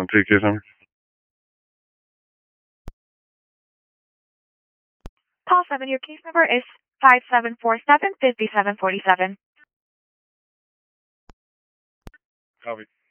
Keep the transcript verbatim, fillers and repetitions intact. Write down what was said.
Uh, take case number. Call seven, your case number is five seven four seven, five seven four seven. Copy.